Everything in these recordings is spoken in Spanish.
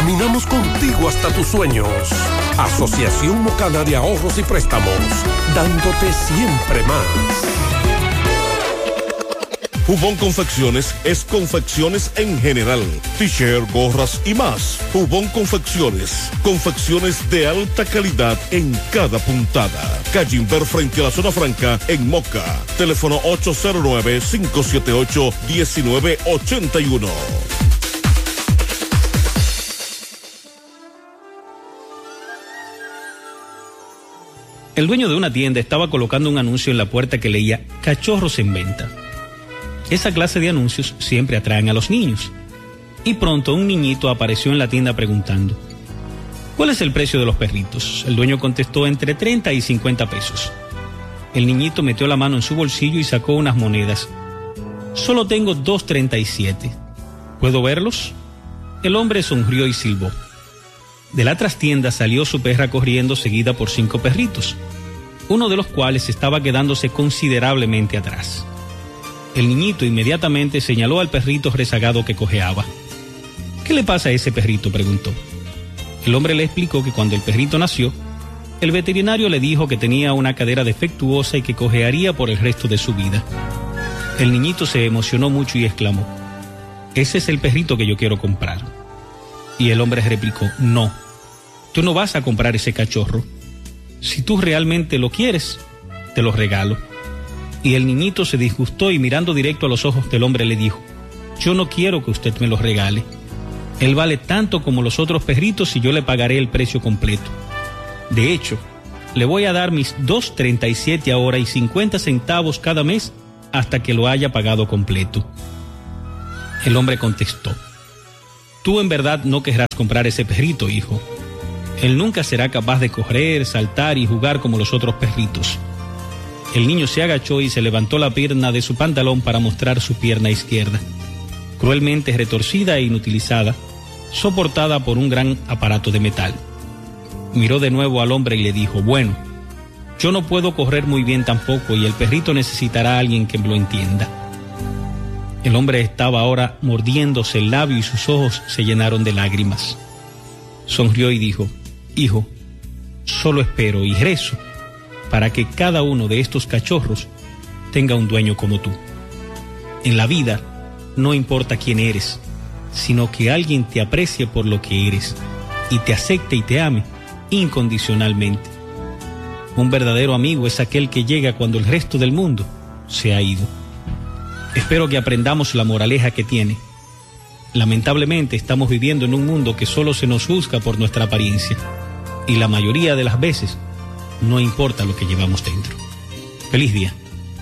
Caminamos contigo hasta tus sueños. Asociación Mocana de Ahorros y Préstamos, dándote siempre más. Jubón Confecciones es confecciones en general, t-shirt, gorras y más. Jubón Confecciones, confecciones de alta calidad en cada puntada. Calle Inver frente a la Zona Franca en Moca. Teléfono 809-578-1981. El dueño de una tienda estaba colocando un anuncio en la puerta que leía "Cachorros en venta". Esa clase de anuncios siempre atraen a los niños. Y pronto un niñito apareció en la tienda preguntando: ¿cuál es el precio de los perritos? El dueño contestó: entre 30 y 50 pesos. El niñito metió la mano en su bolsillo y sacó unas monedas. Solo tengo 2.37. ¿Puedo verlos? El hombre sonrió y silbó. De la trastienda salió su perra corriendo, seguida por 5 perritos, uno de los cuales estaba quedándose considerablemente atrás. El niñito inmediatamente señaló al perrito rezagado que cojeaba. ¿Qué le pasa a ese perrito?, preguntó. El hombre le explicó que cuando el perrito nació, el veterinario le dijo que tenía una cadera defectuosa y que cojearía por el resto de su vida. El niñito se emocionó mucho y exclamó: ese es el perrito que yo quiero comprar. Y el hombre replicó: no, tú no vas a comprar ese cachorro. Si tú realmente lo quieres, te lo regalo. Y el niñito se disgustó y mirando directo a los ojos del hombre le dijo: yo no quiero que usted me lo regale. Él vale tanto como los otros perritos y yo le pagaré el precio completo. De hecho, le voy a dar mis 2.37 ahora y 50 centavos cada mes hasta que lo haya pagado completo. El hombre contestó: tú en verdad no querrás comprar ese perrito, hijo. Él nunca será capaz de correr, saltar y jugar como los otros perritos. El niño se agachó y se levantó la pierna de su pantalón para mostrar su pierna izquierda, cruelmente retorcida e inutilizada, soportada por un gran aparato de metal. Miró de nuevo al hombre y le dijo: bueno, yo no puedo correr muy bien tampoco y el perrito necesitará a alguien que lo entienda. El hombre estaba ahora mordiéndose el labio y sus ojos se llenaron de lágrimas. Sonrió y dijo: hijo, solo espero y rezo para que cada uno de estos cachorros tenga un dueño como tú. En la vida no importa quién eres, sino que alguien te aprecie por lo que eres y te acepte y te ame incondicionalmente. Un verdadero amigo es aquel que llega cuando el resto del mundo se ha ido. Espero que aprendamos la moraleja que tiene. Lamentablemente estamos viviendo en un mundo que solo se nos juzga por nuestra apariencia y la mayoría de las veces no importa lo que llevamos dentro. Feliz día.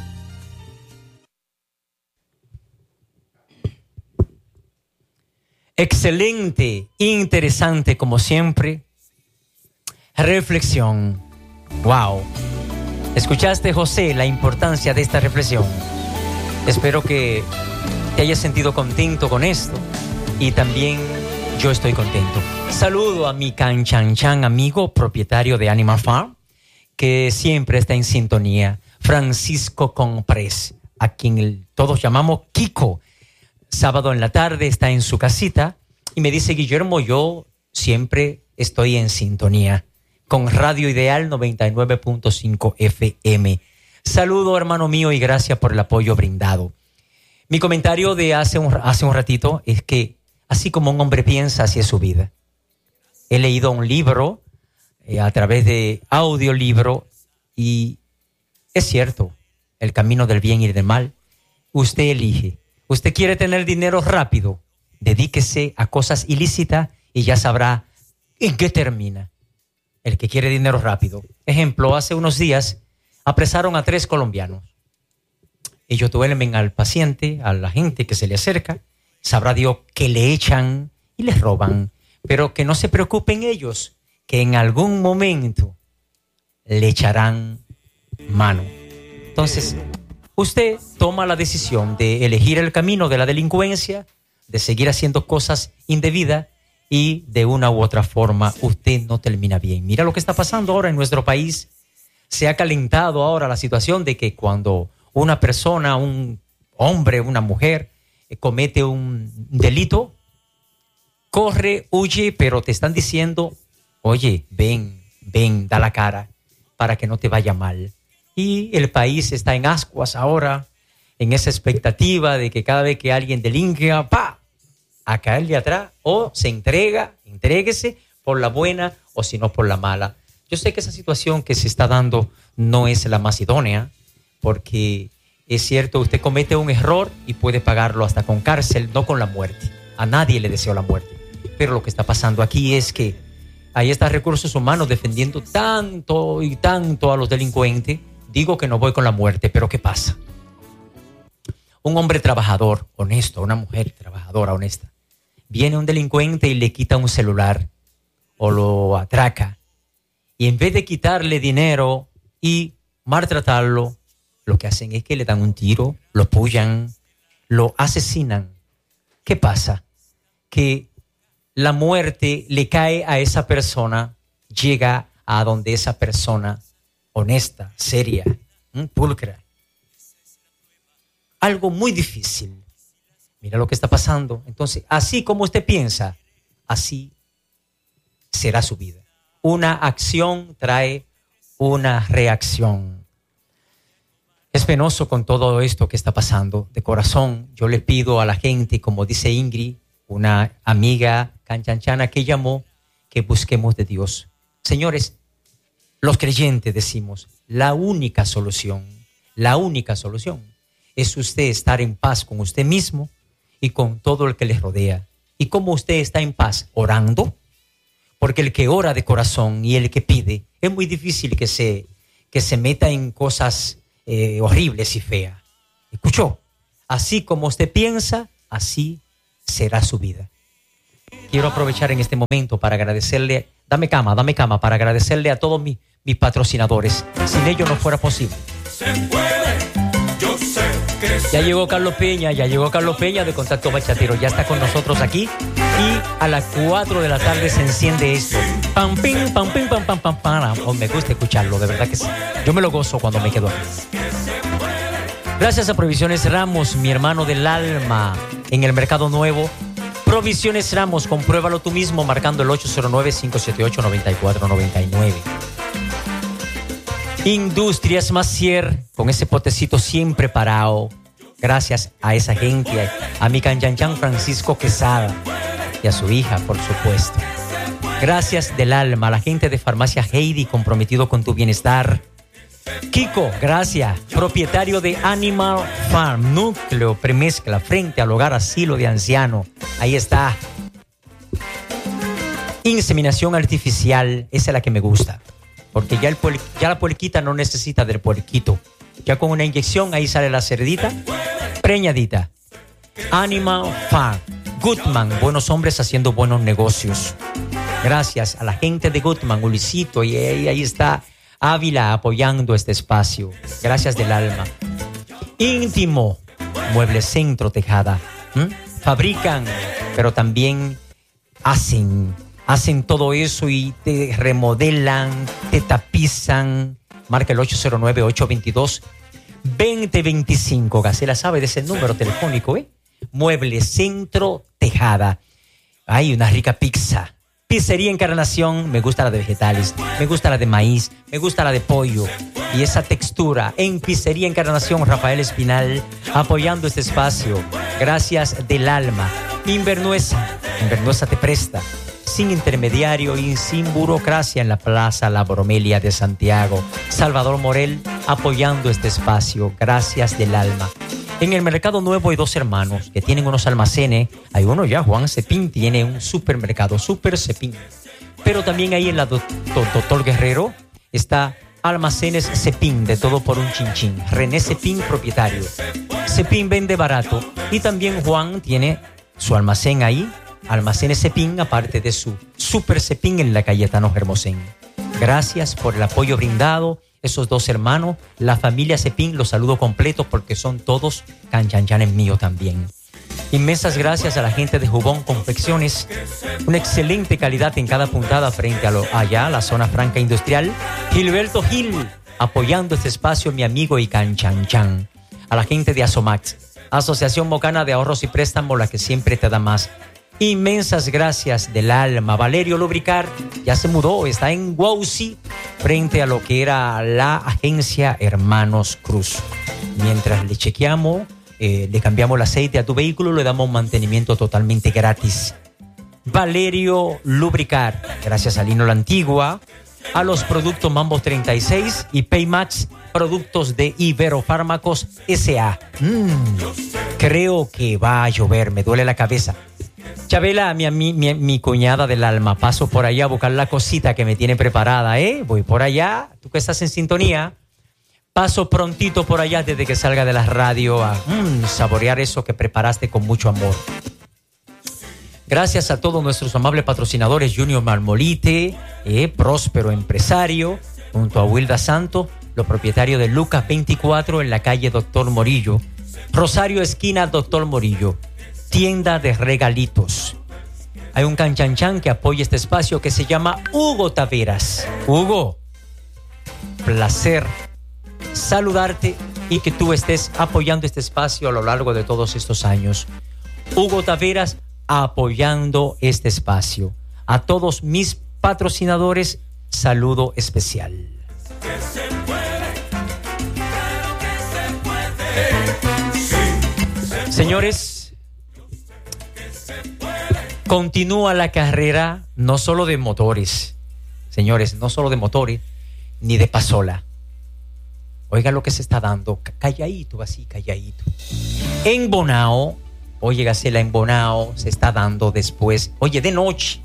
Excelente, interesante como siempre. Reflexión. Wow. ¿Escuchaste, José, la importancia de esta reflexión? Espero que te hayas sentido contento con esto y también yo estoy contento. Saludo a mi canchanchan amigo propietario de Animal Farm, que siempre está en sintonía, Francisco Comprés, a quien todos llamamos Kiko. Sábado en la tarde está en su casita y me dice: Guillermo, yo siempre estoy en sintonía con Radio Ideal 99.5 FM. Saludo, hermano mío, y gracias por el apoyo brindado. Mi comentario de hace un ratito es que así como un hombre piensa, así es su vida. He leído un libro a través de audiolibro y es cierto, el camino del bien y del mal, usted elige. Usted quiere tener dinero rápido, dedíquese a cosas ilícitas y ya sabrá en qué termina. El que quiere dinero rápido. Ejemplo, hace unos días apresaron a 3 colombianos. Ellos duermen al paciente, a la gente que se le acerca, sabrá Dios que le echan y les roban, pero que no se preocupen ellos, que en algún momento le echarán mano. Entonces, usted toma la decisión de elegir el camino de la delincuencia, de seguir haciendo cosas indebidas y de una u otra forma usted no termina bien. Mira lo que está pasando ahora en nuestro país. Se ha calentado ahora la situación de que cuando una persona, un hombre, una mujer, comete un delito, corre, huye, pero te están diciendo, oye, ven, da la cara para que no te vaya mal. Y el país está en ascuas ahora, en esa expectativa de que cada vez que alguien delinque, ¡pa!, a caerle atrás, o se entréguese por la buena o si no por la mala. Yo sé que esa situación que se está dando no es la más idónea, porque es cierto, usted comete un error y puede pagarlo hasta con cárcel, no con la muerte. A nadie le deseo la muerte. Pero lo que está pasando aquí es que ahí están recursos humanos defendiendo tanto y tanto a los delincuentes. Digo que no voy con la muerte, pero ¿qué pasa? Un hombre trabajador, honesto, una mujer trabajadora, honesta, viene un delincuente y le quita un celular o lo atraca. Y en vez de quitarle dinero y maltratarlo, lo que hacen es que le dan un tiro, lo pullan, lo asesinan. ¿Qué pasa? Que la muerte le cae a esa persona, llega a donde esa persona, honesta, seria, pulcra. Algo muy difícil. Mira lo que está pasando. Entonces, así como usted piensa, así será su vida. Una acción trae una reacción. Es penoso con todo esto que está pasando. De corazón, yo le pido a la gente, como dice Ingrid, una amiga canchanchana que llamó, que busquemos de Dios. Señores, los creyentes decimos, la única solución es usted estar en paz con usted mismo y con todo el que les rodea. ¿Y cómo usted está en paz? Orando. Porque el que ora de corazón y el que pide, es muy difícil que se meta en cosas horribles y feas. ¿Escuchó? Así como usted piensa, así será su vida. Quiero aprovechar en este momento para agradecerle, dame cama, para agradecerle a todos mis patrocinadores. Sin ellos no fuera posible. Ya llegó Carlos Peña de Contacto Bachatero, ya está con nosotros aquí y a las 4 de la tarde se enciende esto. Pam, pim, pam, pim, pam, pam, pam, pam. Oh, me gusta escucharlo, de verdad que sí. Yo me lo gozo cuando me quedo aquí. Gracias a Provisiones Ramos, mi hermano del alma, en el Mercado Nuevo. Provisiones Ramos, compruébalo tú mismo marcando el 809-578-9499. Industrias Macier, con ese potecito siempre parado. Gracias a esa gente, a mi canchanchan Francisco Quesada y a su hija, por supuesto. Gracias del alma a la gente de Farmacia Heidi, comprometido con tu bienestar. Kiko, gracias, propietario de Animal Farm, núcleo premezcla frente al hogar asilo de ancianos. Ahí está. Inseminación artificial, esa es la que me gusta. Porque ya la puerquita no necesita del puerquito. Ya con una inyección ahí sale la cerdita preñadita. Animal Farm. Goodman, buenos hombres haciendo buenos negocios. Gracias a la gente de Goodman, Ulisito, y ahí está Ávila apoyando este espacio. Gracias del alma. Íntimo, Muebles Centro Tejada. Fabrican, pero también hacen todo eso y te remodelan, te tapizan. Marca el 809-822-2025. Gacela sabe de ese número telefónico, Muebles Centro Tejada. Hay una rica pizza. Pizzería Encarnación, me gusta la de vegetales, me gusta la de maíz, me gusta la de pollo. Y esa textura en Pizzería Encarnación, Rafael Espinal, apoyando este espacio. Gracias del alma. Invernuesa te presta. Sin intermediario y sin burocracia en la Plaza La Bromelia de Santiago. Salvador Morel apoyando este espacio. Gracias del alma. En el Mercado Nuevo hay dos hermanos que tienen unos almacenes. Hay uno ya, Juan Cepín, tiene un supermercado, Super Cepín. Pero también ahí en la Doctor Guerrero está Almacenes Cepín, de todo por un chinchín. René Cepín, propietario. Cepín vende barato. Y también Juan tiene su almacén ahí. Almacenes Cepín, aparte de su Super Cepín en la Cayetano Hermosén. Gracias por el apoyo brindado. Esos dos hermanos, la familia Cepín, los saludo completo porque son todos canchanchanes míos también. Inmensas gracias a la gente de Jubón Confecciones. Una excelente calidad en cada puntada frente a allá, la zona franca industrial. Gilberto Gil, apoyando este espacio, mi amigo y canchanchan. A la gente de Asomax, Asociación Mocana de Ahorros y Préstamos, la que siempre te da más. Inmensas gracias del alma. Valerio Lubricar ya se mudó, está en Guausi, frente a lo que era la agencia Hermanos Cruz. Mientras le chequeamos, le cambiamos el aceite a tu vehículo, le damos un mantenimiento totalmente gratis. Valerio Lubricar, gracias a Lino La Antigua, a los productos Mambo 36 y Paymax, productos de Iberofármacos S.A. Creo que va a llover, me duele la cabeza. Chabela, mi cuñada del alma, paso por allá a buscar la cosita que me tiene preparada, ¿eh? Voy por allá, tú que estás en sintonía, paso prontito por allá desde que salga de la radio a saborear eso que preparaste con mucho amor. Gracias a todos nuestros amables patrocinadores, Junior Marmolite, próspero empresario, junto a Wilda Santo, los propietarios de Lucas 24 en la calle Doctor Morillo, Rosario esquina Doctor Morillo, tienda de regalitos. Hay un canchanchan que apoya este espacio que se llama Hugo Taveras. Hugo, placer saludarte y que tú estés apoyando este espacio a lo largo de todos estos años. Hugo Taveras apoyando este espacio. A todos mis patrocinadores, saludo especial. Señores, continúa la carrera no solo de motores, señores, no solo de motores, ni de pasola. Oiga lo que se está dando, calladito, así, calladito. En Bonao, oye, Gacela, en Bonao se está dando después, oye, de noche,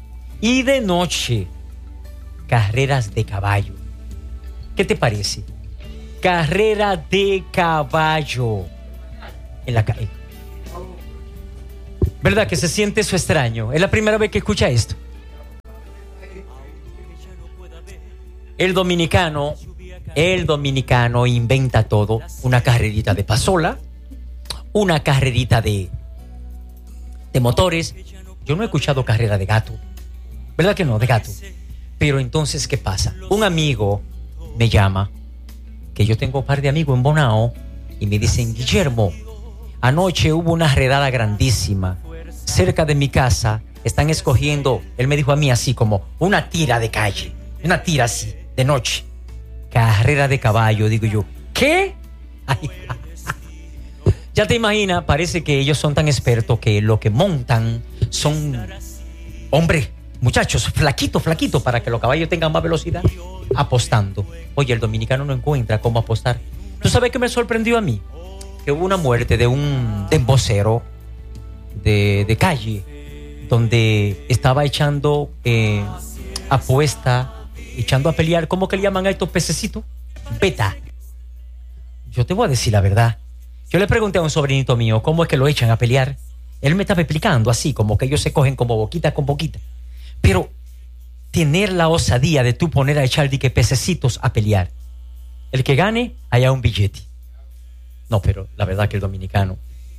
carreras de caballo. ¿Qué te parece? Carrera de caballo en la calle. ¿Verdad que se siente eso extraño? Es la primera vez que escucha esto. El dominicano inventa todo. Una carrerita de pasola, una carrerita de motores. Yo no he escuchado carrera de gato. ¿Verdad que no? De gato. Pero entonces, ¿qué pasa? Un amigo me llama, que yo tengo un par de amigos en Bonao, y me dicen: Guillermo, anoche hubo una redada grandísima. Cerca de mi casa están escogiendo, él me dijo a mí así como, una tira de calle, una tira así, de noche. Carrera de caballo, digo yo. ¿Qué? Ay, ya te imaginas, parece que ellos son tan expertos que lo que montan son, hombre, muchachos, flaquito, para que los caballos tengan más velocidad, apostando. Oye, el dominicano no encuentra cómo apostar. ¿Tú sabes qué me sorprendió a mí? Que hubo una muerte de un embocero de calle, donde estaba echando apuesta, echando a pelear, ¿cómo que le llaman a estos pececitos? Beta. Yo te voy a decir la verdad. Yo le pregunté a un sobrinito mío cómo es que lo echan a pelear. Él me estaba explicando así, como que ellos se cogen como boquita con boquita. Pero tener la osadía de tú poner a echar dique pececitos a pelear. El que gane, haya un billete. No, pero la verdad que el dominicano,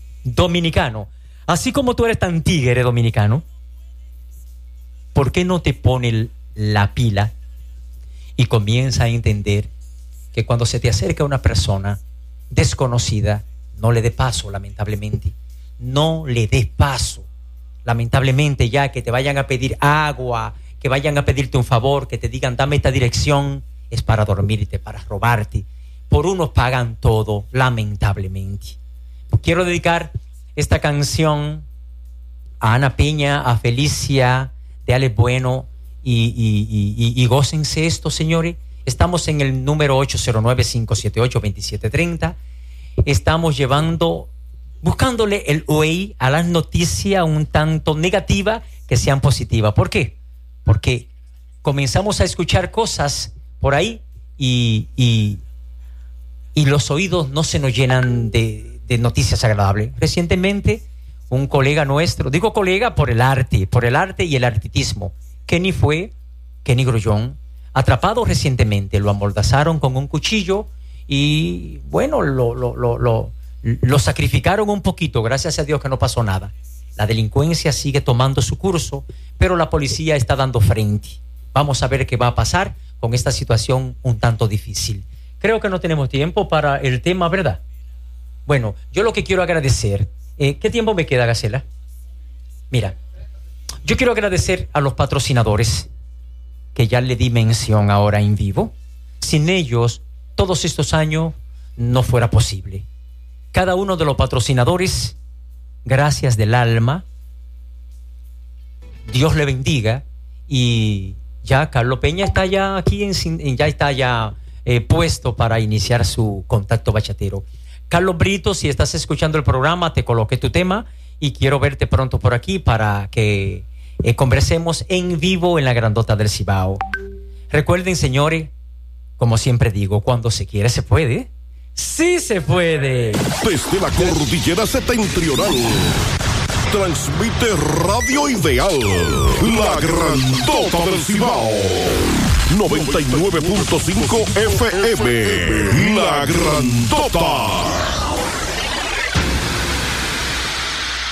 así como tú eres tan tigre dominicano, ¿por qué no te pone la pila y comienza a entender que cuando se te acerca una persona desconocida, no le dé paso, lamentablemente? No le des paso, lamentablemente, ya que te vayan a pedir agua, que vayan a pedirte un favor, que te digan dame esta dirección, es para dormirte, para robarte. Por unos pagan todo, lamentablemente. Quiero dedicar esta canción a Ana Peña, a Felicia de Alex Bueno, y gócense esto, señores. Estamos en el número 809-578-2730. Estamos buscándole el way a las noticias un tanto negativas que sean positivas. ¿Por qué? Porque comenzamos a escuchar cosas por ahí y los oídos no se nos llenan de noticias agradables. Recientemente, un colega nuestro, digo colega por el arte y el artitismo, Kenny Grullón, atrapado recientemente, lo amordazaron con un cuchillo y bueno, lo sacrificaron un poquito, gracias a Dios que no pasó nada. La delincuencia sigue tomando su curso, pero la policía está dando frente. Vamos a ver qué va a pasar con esta situación un tanto difícil. Creo que no tenemos tiempo para el tema, ¿verdad? Bueno, yo lo que quiero agradecer, ¿qué tiempo me queda, Gacela? Mira, Yo quiero agradecer a los patrocinadores que ya le di mención ahora en vivo. Sin ellos, todos estos años no fuera posible. Cada uno de los patrocinadores, gracias del alma. Dios le bendiga. Y ya Carlos Peña está ya aquí, ya está ya puesto para iniciar su contacto bachatero. Carlos Brito, si estás escuchando el programa, te coloqué tu tema y quiero verte pronto por aquí para que conversemos en vivo en la Grandota del Cibao. Recuerden, señores, como siempre digo, cuando se quiere se puede. ¡Sí se puede! Desde la cordillera septentrional, transmite Radio Ideal, la Grandota del Cibao. 99.5 FM, La Grandota.